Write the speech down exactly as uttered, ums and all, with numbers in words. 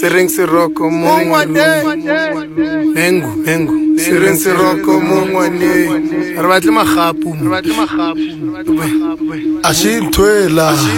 Sereng Siroko mongwane Mengu mengu Sereng Siroko mongwane re batle magapu a se ntwela